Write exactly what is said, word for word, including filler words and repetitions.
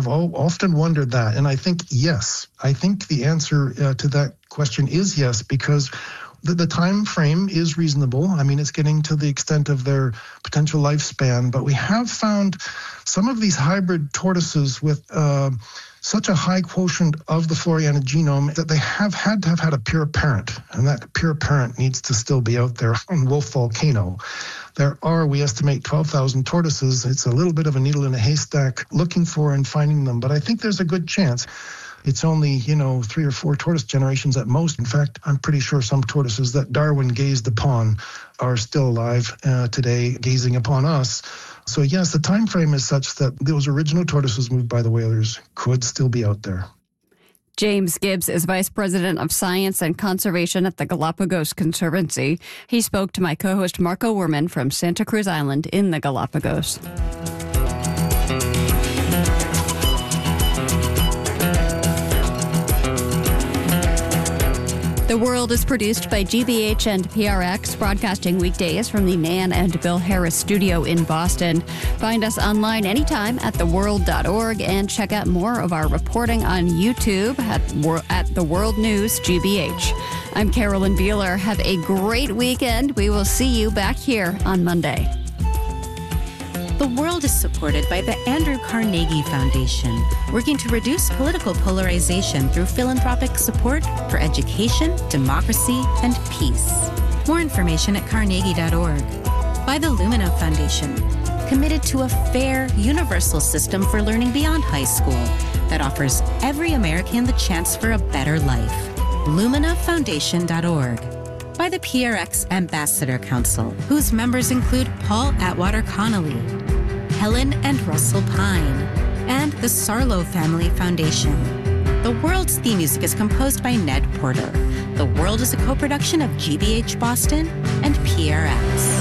I've often wondered that. And I think, yes, I think the answer uh, to that question is yes, because the, the time frame is reasonable. I mean, it's getting to the extent of their potential lifespan. But we have found some of these hybrid tortoises with uh, such a high quotient of the Floriana genome that they have had to have had a pure parent. And that pure parent needs to still be out there on Wolf Volcano. There are, we estimate, twelve thousand tortoises. It's a little bit of a needle in a haystack looking for and finding them. But I think there's a good chance. It's only, you know, three or four tortoise generations at most. In fact, I'm pretty sure some tortoises that Darwin gazed upon are still alive uh, today, gazing upon us. So yes, the time frame is such that those original tortoises moved by the whalers could still be out there. James Gibbs is Vice President of Science and Conservation at the Galapagos Conservancy. He spoke to my co-host Marco Werman from Santa Cruz Island in the Galapagos. The World is produced by G B H and P R X, broadcasting weekdays from the Nan and Bill Harris studio in Boston. Find us online anytime at the world dot org and check out more of our reporting on YouTube at, at The World News G B H. I'm Carolyn Beeler. Have a great weekend. We will see you back here on Monday. The World is supported by the Andrew Carnegie Foundation, working to reduce political polarization through philanthropic support for education, democracy, and peace. More information at carnegie dot org. By the Lumina Foundation, committed to a fair, universal system for learning beyond high school that offers every American the chance for a better life. lumina foundation dot org. By the P R X Ambassador Council, whose members include Paul Atwater Connolly, Helen and Russell Pine, and the Sarlo Family Foundation. The World's theme music is composed by Ned Porter. The World is a co-production of G B H Boston and P R X.